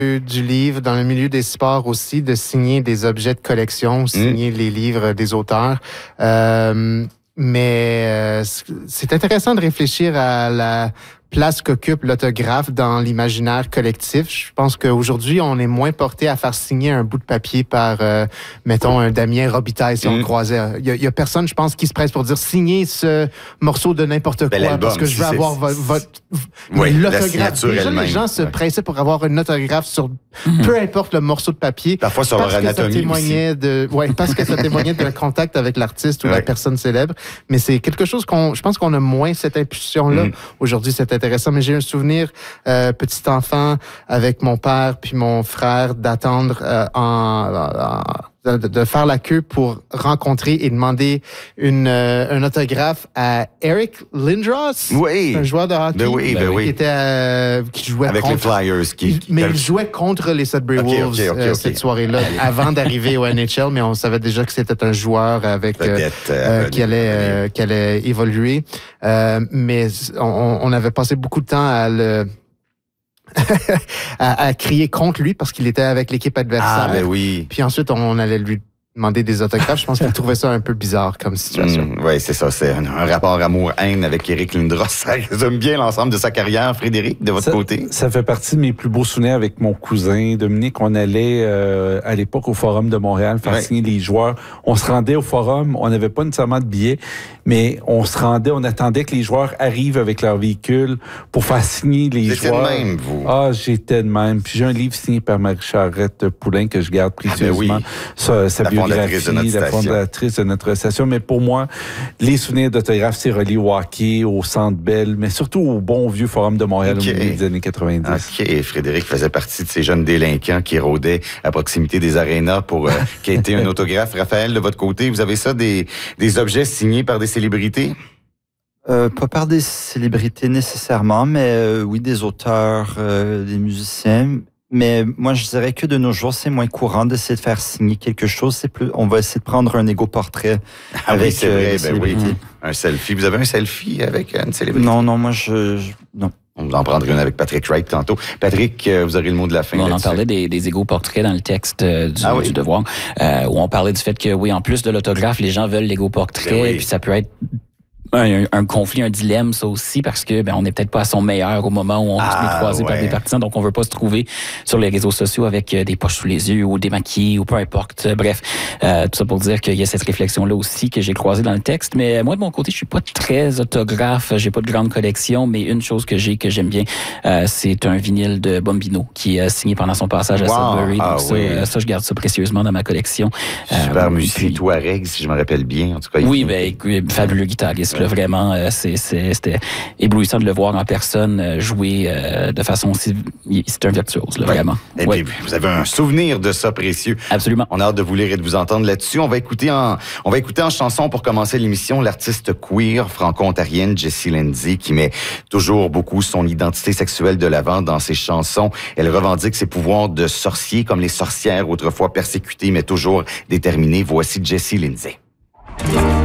du livre, dans le milieu des sports aussi, de signer des objets de collection, signer les livres des auteurs. Mais c'est intéressant de réfléchir à la place qu'occupe l'autographe dans l'imaginaire collectif. Je pense qu'aujourd'hui, on est moins porté à faire signer un bout de papier par, mettons, un Damien Robitaille si on le croisait. Il y a personne, je pense, qui se presse pour dire signer ce morceau de n'importe quoi parce que je veux avoir votre l'autographe. Déjà, les gens se pressaient pour avoir une autographe sur peu importe le morceau de papier. Parfois sur leur anatomie aussi. Parce que ça témoignait d'un contact avec l'artiste ou la personne célèbre. Mais c'est quelque chose je pense qu'on a moins cette impulsion-là. Aujourd'hui, c'est intéressant, mais j'ai un souvenir, petit enfant, avec mon père puis mon frère, d'attendre de faire la queue pour rencontrer et demander un autographe à Eric Lindros, un joueur de hockey qui jouait avec contre les Flyers. Mais il jouait contre les Sudbury Wolves cette soirée-là, avant d'arriver au NHL, mais on savait déjà que c'était un joueur avec qui allait évoluer. Mais on avait passé beaucoup de temps à crier contre lui parce qu'il était avec l'équipe adversaire. Puis ensuite, on allait lui demander des autographes. Je pense qu'il trouvait ça un peu bizarre comme situation. Oui, c'est ça. C'est un rapport amour-haine avec Eric Lindros. Ça résume bien l'ensemble de sa carrière. Frédéric, de votre côté? Ça fait partie de mes plus beaux souvenirs avec mon cousin Dominique. On allait à l'époque au Forum de Montréal faire signer les joueurs. On se rendait au Forum. On n'avait pas nécessairement de billets, mais on se rendait, on attendait que les joueurs arrivent avec leur véhicule pour faire signer les joueurs. J'étais de même, vous? Ah, j'étais de même. Puis j'ai un livre signé par Marie-Charrette Poulain que je garde précieusement. Sa biographie, la fondatrice de notre station. Mais pour moi, les souvenirs d'autographe, c'est relié au hockey, au Centre Bell, mais surtout au bon vieux Forum de Montréal au milieu des années 90. OK. Frédéric faisait partie de ces jeunes délinquants qui rôdaient à proximité des arénas pour quêter un autographe. Raphaël, de votre côté, vous avez ça, des objets signés par des célébrités? Pas par des célébrités nécessairement, mais oui, des auteurs, des musiciens. Mais moi, je dirais que de nos jours, c'est moins courant d'essayer de faire signer quelque chose. C'est plus, on va essayer de prendre un égo-portrait avec c'est vrai, célébrité. Un selfie. Vous avez un selfie avec une célébrité? Non, moi, non. On va en prendre une avec Patrick Wright tantôt. Patrick, vous aurez le mot de la fin. On en parlait des égo-portraits dans le texte du Devoir, où on parlait du fait que, oui, en plus de l'autographe, les gens veulent l'égo-portrait, puis ça peut être un conflit, un dilemme, ça aussi, parce que on n'est peut-être pas à son meilleur au moment où on se met croisé par des partisans, donc on veut pas se trouver sur les réseaux sociaux avec des poches sous les yeux ou démaquillés ou peu importe. Bref, tout ça pour dire qu'il y a cette réflexion-là aussi que j'ai croisée dans le texte. Mais moi, de mon côté, je suis pas très autographe, j'ai pas de grande collection, mais une chose que j'aime bien, c'est un vinyle de Bombino qui est signé pendant son passage à Sudbury. Donc ça, je garde ça précieusement dans ma collection. Super musicien Touareg, si je me rappelle bien. En tout cas, fabuleux guitariste. Là, vraiment, c'était éblouissant de le voir en personne jouer de façon aussi... C'est un virtuose, là, vraiment. Et puis, vous avez un souvenir de ça précieux. Absolument. On a hâte de vous lire et de vous entendre là-dessus. On va écouter en chanson pour commencer l'émission l'artiste queer franco-ontarienne Jessie Lindsay qui met toujours beaucoup son identité sexuelle de l'avant dans ses chansons. Elle revendique ses pouvoirs de sorcier comme les sorcières autrefois persécutées mais toujours déterminées. Voici Jessie Lindsay.